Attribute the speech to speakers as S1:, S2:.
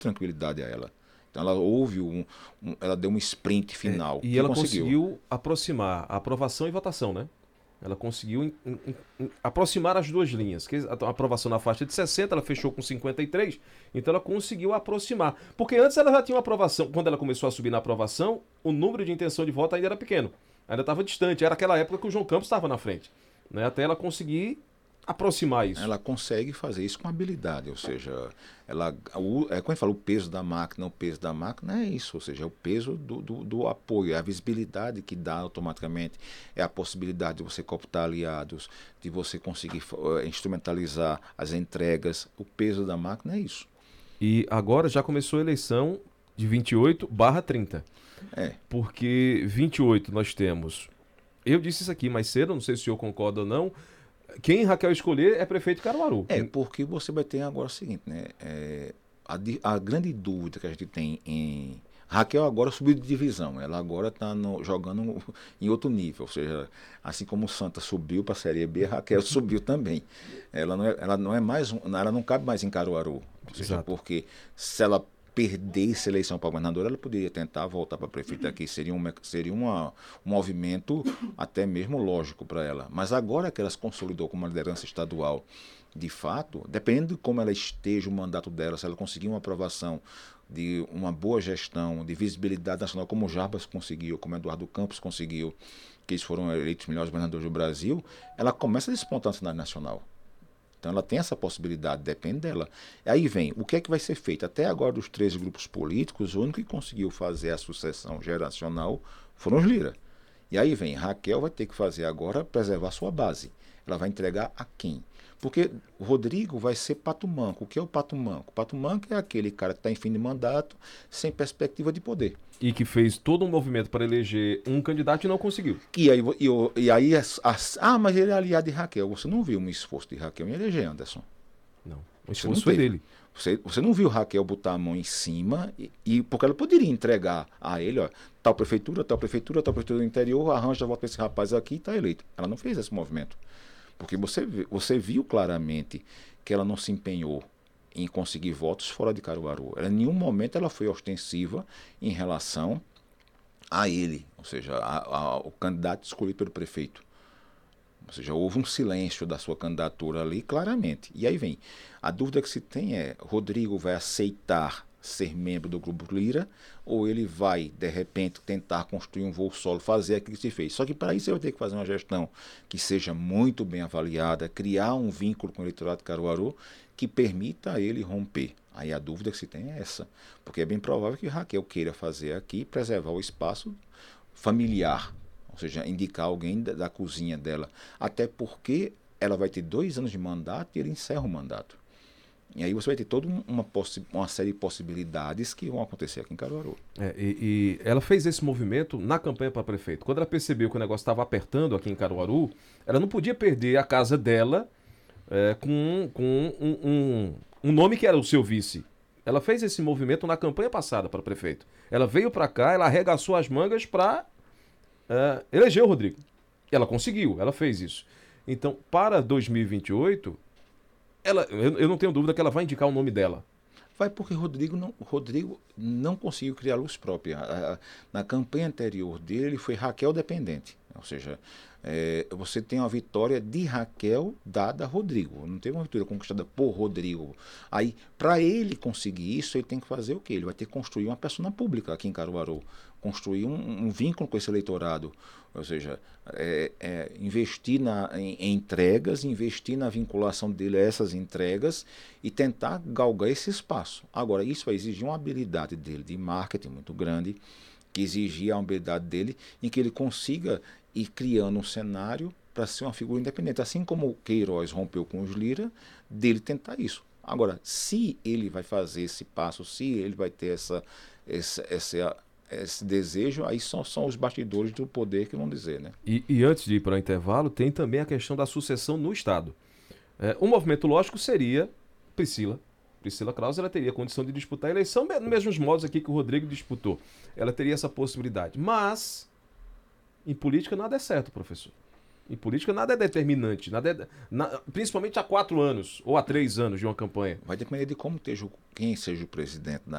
S1: tranquilidade a ela. Então ela ela deu um sprint final.
S2: E ela conseguiu aproximar a aprovação e votação, né? Ela conseguiu aproximar as duas linhas. A aprovação na faixa de 60, ela fechou com 53, então ela conseguiu aproximar. Porque antes ela já tinha uma aprovação, quando ela começou a subir na aprovação, o número de intenção de voto ainda era pequeno, ainda estava distante, era aquela época que o João Campos estava na frente, né? Até ela conseguir aproximar isso.
S1: Ela consegue fazer isso com habilidade, ou seja, quando a gente fala o peso da máquina é isso, ou seja, é o peso do apoio, é a visibilidade que dá automaticamente, é a possibilidade de você cooptar aliados, de você conseguir instrumentalizar as entregas, o peso da máquina é isso.
S2: E agora já começou a eleição de 28/30. Porque 28 nós temos, eu disse isso aqui mais cedo, não sei se o senhor concorda ou não, quem Raquel escolher é prefeito de Caruaru.
S1: Porque você vai ter agora o seguinte, né? A grande dúvida que a gente tem em... Raquel agora subiu de divisão, ela agora está jogando em outro nível, ou seja, assim como o Santa subiu para a Série B, a Raquel subiu também. Ela não é mais, ela não cabe mais em Caruaru, ou seja,
S2: Exato.
S1: porque se ela perdesse a eleição para governadora, ela poderia tentar voltar para prefeita aqui, seria um movimento até mesmo lógico para ela. Mas agora que ela se consolidou como uma liderança estadual, de fato, dependendo de como ela esteja o mandato dela, se ela conseguir uma aprovação de uma boa gestão, de visibilidade nacional, como o Jarbas conseguiu, como o Eduardo Campos conseguiu, que eles foram eleitos melhores governadores do Brasil, ela começa a despontar no cenário nacional. Então ela tem essa possibilidade, depende dela. Aí vem, o que é que vai ser feito? Até agora, dos 13 grupos políticos, o único que conseguiu fazer a sucessão geracional foram os Lira. E aí vem, Raquel vai ter que fazer agora, preservar sua base. Ela vai entregar a quem? Porque o Rodrigo vai ser pato manco. O que é o pato manco? O pato manco é aquele cara que está em fim de mandato, sem perspectiva de poder.
S2: E que fez todo um movimento para eleger um candidato e não conseguiu.
S1: Mas ele é aliado de Raquel. Você não viu um esforço de Raquel em eleger Anderson?
S2: Não, o esforço foi dele.
S1: Você não viu Raquel botar a mão em cima, porque ela poderia entregar a ele, ó, tal prefeitura do interior, arranja, volta para esse rapaz aqui e está eleito. Ela não fez esse movimento. Porque você viu claramente que ela não se empenhou em conseguir votos fora de Caruaru. Em nenhum momento ela foi ostensiva em relação a ele, ou seja, ao candidato escolhido pelo prefeito. Ou seja, houve um silêncio da sua candidatura ali, claramente. E aí vem, a dúvida que se tem é, Rodrigo vai aceitar ser membro do Grupo Lira, ou ele vai, de repente, tentar construir um voo solo, fazer aquilo que se fez. Só que para isso ele vai ter que fazer uma gestão que seja muito bem avaliada, criar um vínculo com o eleitorado de Caruaru que permita a ele romper. Aí a dúvida que se tem é essa, porque é bem provável que Raquel queira fazer aqui, preservar o espaço familiar, ou seja, indicar alguém da cozinha dela, até porque ela vai ter 2 anos de mandato e ele encerra o mandato. E aí você vai ter toda uma série de possibilidades que vão acontecer aqui em Caruaru.
S2: E ela fez esse movimento na campanha para prefeito. Quando ela percebeu que o negócio estava apertando aqui em Caruaru, ela não podia perder a casa dela com um nome que era o seu vice. Ela fez esse movimento na campanha passada para prefeito. Ela veio para cá, ela arregaçou as mangas para eleger o Rodrigo. Ela conseguiu, ela fez isso. Então, para 2028... eu não tenho dúvida que ela vai indicar o nome dela.
S1: Vai porque Rodrigo não conseguiu criar luz própria. Na campanha anterior dele foi Raquel dependente. Ou seja, você tem uma vitória de Raquel dada a Rodrigo. Não teve uma vitória conquistada por Rodrigo. Aí, para ele conseguir isso, ele tem que fazer o quê? Ele vai ter que construir uma persona pública aqui em Caruaru. Construir um vínculo com esse eleitorado. Ou seja, investir em entregas, investir na vinculação dele a essas entregas e tentar galgar esse espaço. Agora, isso vai exigir uma habilidade dele de marketing muito grande, que exigia a habilidade dele em que ele consiga ir criando um cenário para ser uma figura independente. Assim como o Queiroz rompeu com os Lira, dele tentar isso. Agora, se ele vai fazer esse passo, se ele vai ter esse desejo, aí são os bastidores do poder que vão dizer, né?
S2: E antes de ir para o intervalo, tem também a questão da sucessão no Estado. Um movimento lógico seria Priscila Krause, ela teria condição de disputar a eleição, nos mesmos modos aqui que o Rodrigo disputou. Ela teria essa possibilidade. Mas, em política nada é certo, professor. Em política nada é determinante, principalmente há 4 anos ou há 3 anos de uma campanha.
S1: Vai depender de quem seja o presidente